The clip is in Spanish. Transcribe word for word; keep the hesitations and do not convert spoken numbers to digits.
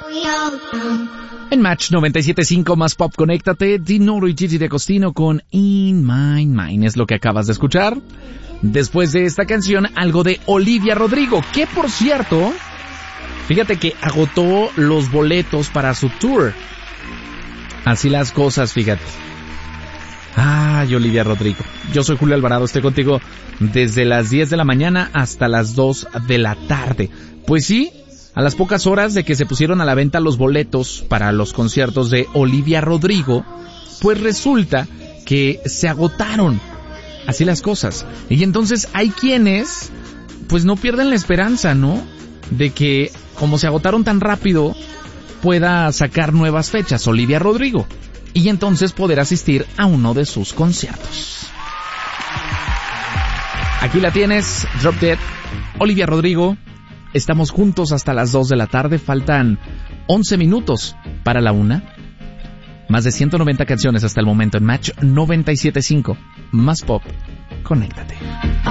En Match noventa y siete punto cinco más Pop, conéctate. Dinoro y Gigi D'Agostino con In My Mind es lo que acabas de escuchar. Después de esta canción, algo de Olivia Rodrigo, que por cierto, fíjate que agotó los boletos para su tour. Así las cosas, fíjate. Ay, Olivia Rodrigo. Yo soy Julio Alvarado, estoy contigo desde las diez de la mañana hasta las dos de la tarde. Pues sí, a las pocas horas de que se pusieron a la venta los boletos para los conciertos de Olivia Rodrigo, pues resulta que se agotaron. Así las cosas. Y entonces hay quienes, pues no pierden la esperanza, ¿no? De que, como se agotaron tan rápido, pueda sacar nuevas fechas Olivia Rodrigo. Y entonces poder asistir a uno de sus conciertos. Aquí la tienes, Drop Dead, Olivia Rodrigo. Estamos juntos hasta las dos de la tarde. Faltan once minutos para la una. Más de ciento noventa canciones hasta el momento en Match noventa y siete punto cinco. Más Pop, conéctate.